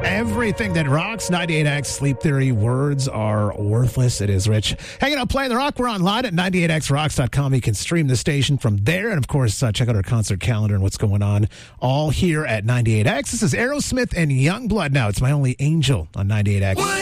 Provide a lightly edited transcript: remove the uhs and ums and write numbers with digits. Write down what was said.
everything that rocks. 98X Sleep Theory. Words are worthless. It is Rich. Hanging out playing the rock. We're online at 98xrocks.com. You can stream the station from there. And, of course, check out our concert calendar and what's going on all here at 98X. This is Aerosmith and Youngblood. Now, it's My Only Angel on 98X.